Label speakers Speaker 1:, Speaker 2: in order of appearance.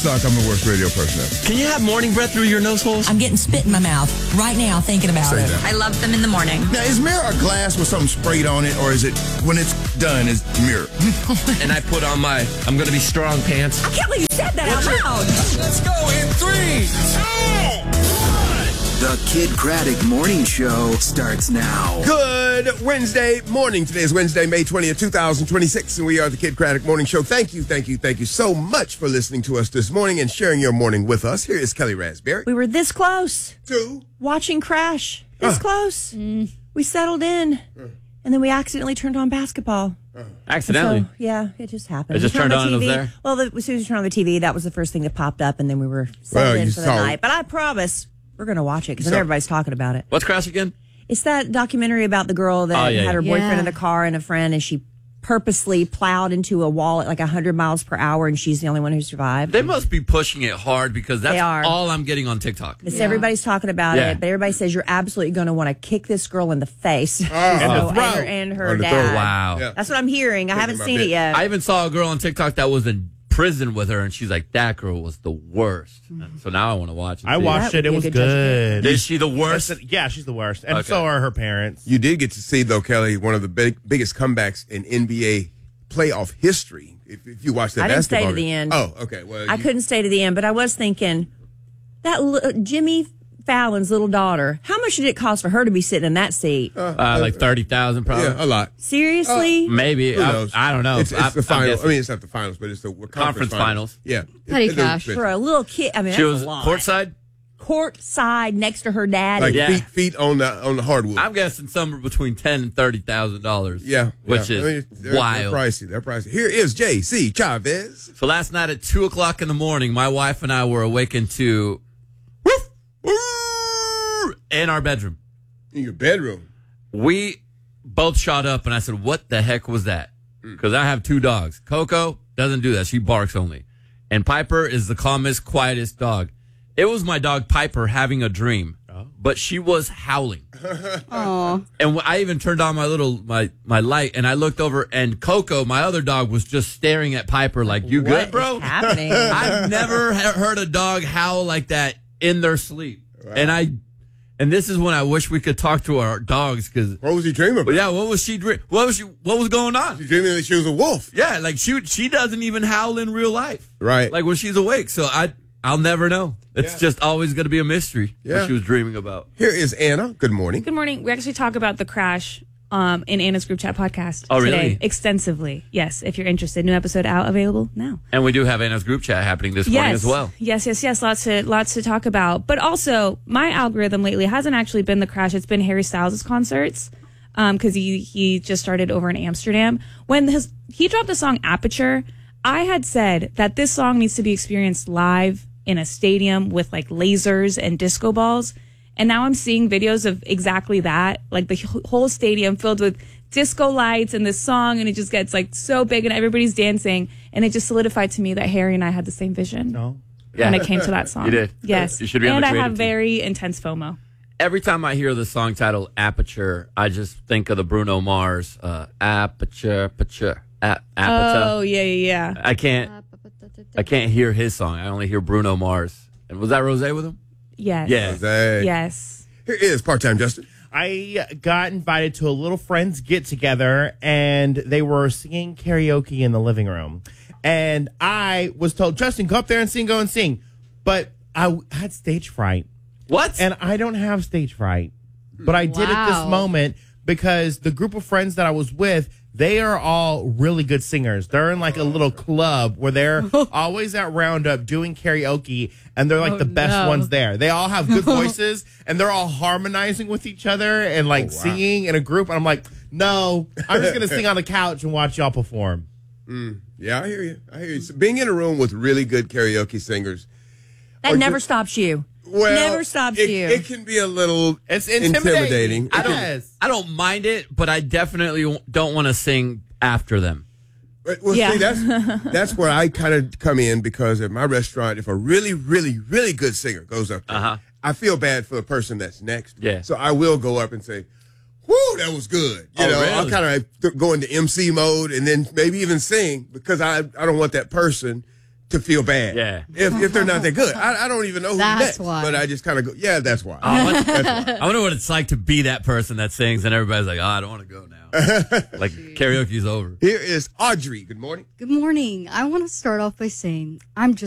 Speaker 1: I'm the worst radio person ever.
Speaker 2: Can you have morning breath through your nose holes?
Speaker 3: I'm getting spit in my mouth right now thinking about
Speaker 1: Say
Speaker 3: it.
Speaker 1: that.
Speaker 4: I love them in the morning.
Speaker 1: Now, is mirror a glass with something sprayed on it, or is it, when it's done, is mirror?
Speaker 2: And I put on my I'm going to be strong pants.
Speaker 3: I can't believe you said that out loud.
Speaker 2: Let's go in 3, 2, 1.
Speaker 5: The Kid Craddock Morning Show starts now.
Speaker 1: Good Wednesday morning. Today is Wednesday, May 20th, 2026, and we are the Kid Craddock Morning Show. Thank you so much for listening to us this morning and sharing your morning with us. Here is Kelly Raspberry.
Speaker 6: We were this close.
Speaker 1: Two.
Speaker 6: Watching Crash. This close. We settled in. And then we accidentally turned on basketball.
Speaker 2: Accidentally?
Speaker 6: So, yeah, it just happened.
Speaker 2: It just turned on and was there?
Speaker 6: Well, as soon as we turned on the TV, that was the first thing that popped up, and then we were settled in for the night. But I promise we're going to watch it because everybody's talking about it.
Speaker 2: What's Crash again?
Speaker 6: It's that documentary about the girl that had her boyfriend in the car and a friend, and she purposely plowed into a wall at like 100 miles per hour, and she's the only one who survived.
Speaker 2: They must be pushing it hard because that's all I'm getting on TikTok.
Speaker 6: Everybody's talking about it, but everybody says you're absolutely going to want to kick this girl in the face. And her dad.
Speaker 2: Wow.
Speaker 1: Yeah.
Speaker 6: That's what I'm hearing. I haven't seen it yet.
Speaker 2: I even saw a girl on TikTok that was in prison with her, and she's like, that girl was the worst. So now I want to watch it.
Speaker 7: I watched it. It was good.
Speaker 2: Is she the worst?
Speaker 7: Yeah, she's the worst. And so are her parents.
Speaker 1: You did get to see, though, Kelly, one of the biggest comebacks in NBA playoff history. If you watch that basketball.
Speaker 6: I didn't stay to the end.
Speaker 1: Oh, okay. Well,
Speaker 6: I couldn't stay to the end, but I was thinking, that Jimmy Fallon's little daughter, how much did it cost for her to be sitting in that seat?
Speaker 2: Like 30,000 probably.
Speaker 1: Yeah, a lot.
Speaker 6: Seriously?
Speaker 2: Maybe.
Speaker 1: Who knows?
Speaker 2: I don't know.
Speaker 1: It's the finals. I mean, it's not the finals, but it's the conference finals. Yeah.
Speaker 4: Petty cash.
Speaker 6: For a little kid. I mean,
Speaker 2: She
Speaker 6: that's
Speaker 2: was
Speaker 6: a lot.
Speaker 2: courtside?
Speaker 6: Courtside next to her dad.
Speaker 1: Like feet on the hardwood.
Speaker 2: I'm guessing somewhere between $10,000 and $30,000.
Speaker 1: Yeah.
Speaker 2: Which is wild.
Speaker 1: They're pricey. Here is J.C. Chavez.
Speaker 2: So last night at 2 o'clock in the morning, my wife and I were awakened to in our bedroom.
Speaker 1: In your bedroom?
Speaker 2: We both shot up, and I said, what the heck was that? Because I have 2 dogs. Coco doesn't do that. She barks only. And Piper is the calmest, quietest dog. It was my dog Piper having a dream, but she was howling.
Speaker 4: Aww.
Speaker 2: And I even turned on my light, and I looked over, and Coco, my other dog, was just staring at Piper like, you good, bro?
Speaker 6: What's happening?
Speaker 2: I've never heard a dog howl like that in their sleep. Wow. And this is when I wish we could talk to our dogs, because
Speaker 1: what was he dreaming about?
Speaker 2: Yeah, what was she dreaming? What was going on?
Speaker 1: She dreaming that she was a wolf.
Speaker 2: Yeah, like she doesn't even howl in real life.
Speaker 1: Right.
Speaker 2: Like when she's awake. So I'll never know. It's just always going to be a mystery what she was dreaming about.
Speaker 1: Here is Anna. Good morning.
Speaker 8: Good morning. We actually talk about the crash in Anna's group chat podcast
Speaker 2: today,
Speaker 8: really? Extensively. Yes, if you're interested. New episode out, available now.
Speaker 2: And we do have Anna's group chat happening this morning as well.
Speaker 8: Yes. Lots to talk about. But also, my algorithm lately hasn't actually been the crash. It's been Harry Styles' concerts because he just started over in Amsterdam. When he dropped the song Aperture, I had said that this song needs to be experienced live in a stadium with like lasers and disco balls. And now I'm seeing videos of exactly that, like the whole stadium filled with disco lights and this song, and it just gets like so big and everybody's dancing. And it just solidified to me that Harry and I had the same vision when it came to that song.
Speaker 2: You did.
Speaker 8: Yes.
Speaker 2: You should be on the
Speaker 8: I
Speaker 2: creative
Speaker 8: have
Speaker 2: team.
Speaker 8: very intense FOMO.
Speaker 2: Every time I hear the song title Aperture, I just think of the Bruno Mars Aperture.
Speaker 8: Oh, yeah.
Speaker 2: I can't hear his song. I only hear Bruno Mars. And was that Rose with him?
Speaker 8: Yes.
Speaker 2: Yeah.
Speaker 8: Yes.
Speaker 1: Here is part-time Justin.
Speaker 7: I got invited to a little friends get-together, and they were singing karaoke in the living room. And I was told, Justin, go up there and go and sing. But I had stage fright.
Speaker 2: What?
Speaker 7: And I don't have stage fright. But I did at this moment because the group of friends that I was with, they are all really good singers. They're in like a little club where they're always at Roundup doing karaoke, and they're like the best ones there. They all have good voices, and they're all harmonizing with each other and like singing in a group. And I'm like, no, I'm just going to sing on the couch and watch y'all perform.
Speaker 1: Yeah, I hear you. So being in a room with really good karaoke singers.
Speaker 6: That never stops you.
Speaker 1: Well,
Speaker 6: never stops you.
Speaker 1: It can be a little
Speaker 7: intimidating.
Speaker 2: I don't mind it, but I definitely don't want to sing after them.
Speaker 1: Well, see, that's where I kind of come in, because at my restaurant, if a really, really, really good singer goes up there, I feel bad for the person that's next.
Speaker 2: Yeah.
Speaker 1: So I will go up and say, whoo, that was good. You know,
Speaker 2: really?
Speaker 1: I'll kind of go into MC mode and then maybe even sing, because I don't want that person to feel bad.
Speaker 2: Yeah.
Speaker 1: If they're not that good. I don't even know who
Speaker 9: That's
Speaker 1: next,
Speaker 9: why.
Speaker 1: but I just kind of go, yeah, that's why.
Speaker 2: I
Speaker 1: That's why.
Speaker 2: wonder what it's like to be that person that sings and everybody's like, oh, I don't want to go now. Like karaoke's over.
Speaker 1: Here is Audrey. Good morning.
Speaker 9: Good morning. I want to start off by saying I'm just